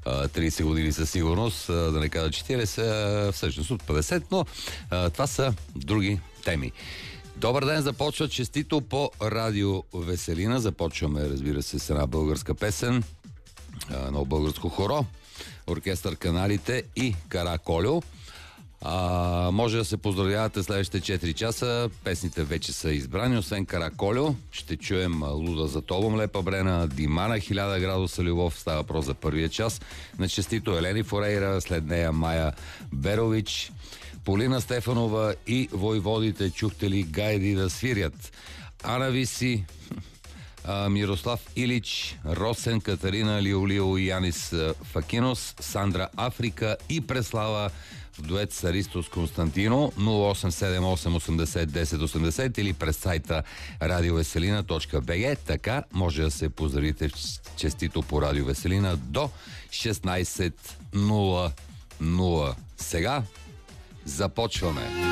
30 години със сигурност, да не кажа 40, всъщност от 50, но това са други теми. Добър ден, започва честито по Радио Веселина. Започваме, разбира се, с една българска песен, едно българско хоро, оркестър Каналите и Караколю. Може да се поздравявате следващите 4 часа. Песните вече са избрани. Освен Караколю, ще чуем Луда за тобом, Лепа Брена, Димана, 1000 градуса любов. Става въпрос за първия час. На честито Елени Форейра, след нея Майя Берович, Полина Стефанова и Войводите. Чухте ли гайди да свирят? Ана Виси, Мирослав Илич, Росен, Катарина Лиолио и Янис Факинос, Сандра Африка и Преслава в дует с Аристос Константино. 0878801080 или през сайта radioveselina.bg. Така може да се поздравите честито по Радио Веселина до 16:00. Сега започваме.